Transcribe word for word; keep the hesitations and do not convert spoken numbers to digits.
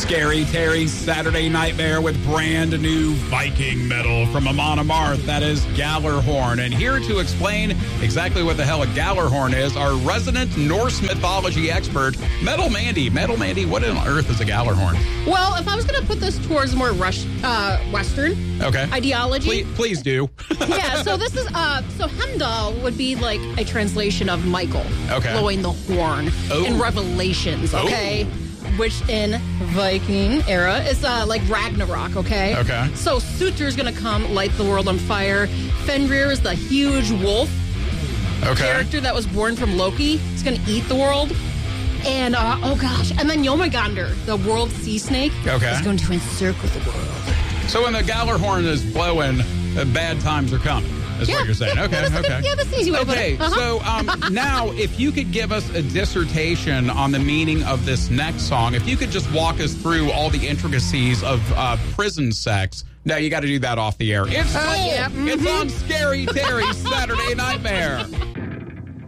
Scary Terry's Saturday Nightmare with brand new Viking metal from Amon Amarth. That is Gjallarhorn. And here to explain exactly what the hell a Gjallarhorn is, our resident Norse mythology expert, Metal Mandy. Metal Mandy, what on earth is a Gjallarhorn? Well, if I was going to put this towards more rush, uh, Western okay. ideology. Please, please do. yeah, so this is, uh, so Heimdall would be like a translation of Michael okay. blowing the horn oh. in Revelations, okay? Oh. Which in Viking era is uh, like Ragnarok, okay? Okay. So Surtur's going to come, light the world on fire. Fenrir is the huge wolf okay. character that was born from Loki. He's going to eat the world. And, uh, oh gosh, and then Jormungandr, the world sea snake, okay. is going to encircle the world. So when the Gjallarhorn is blowing, uh, bad times are coming. That's yeah, what you're saying. Yeah, okay, yeah, that's okay. A, yeah, that's an easy way okay, to put it. Uh-huh. so um, now, if you could give us a dissertation on the meaning of this next song, if you could just walk us through all the intricacies of uh, prison sex. Now, you got to do that off the air. It's, uh, yeah. mm-hmm. it's on Scary Terry's Saturday Nightmare.